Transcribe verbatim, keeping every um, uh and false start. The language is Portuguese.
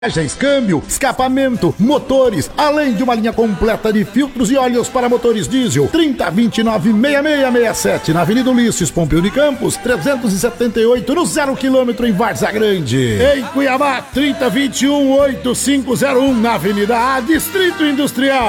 câmbio, escapamento, motores, além de uma linha completa de filtros e óleos para motores diesel. Trinta, vinte e nove, sessenta e seis sessenta e sete na Avenida Ulisses Pompeu de Campos, trezentos e setenta e oito no zero quilômetro em Várzea Grande. Em Cuiabá, trinta, vinte e um, oitenta e cinco zero um na Avenida A, Distrito Industrial.